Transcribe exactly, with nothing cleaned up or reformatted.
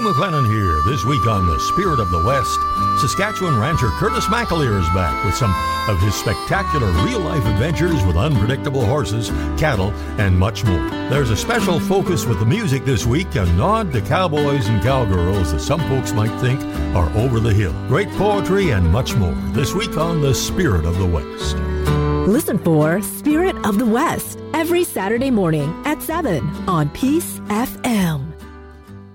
McLennan here. This week on The Spirit of the West, Saskatchewan rancher Curtis McAleer is back with some of his spectacular real-life adventures with unpredictable horses, cattle, and much more. There's a special focus with the music this week, a nod to cowboys and cowgirls that some folks might think are over the hill. Great poetry and much more. This week on The Spirit of the West. Listen for Spirit of the West every Saturday morning at seven on Peace F M.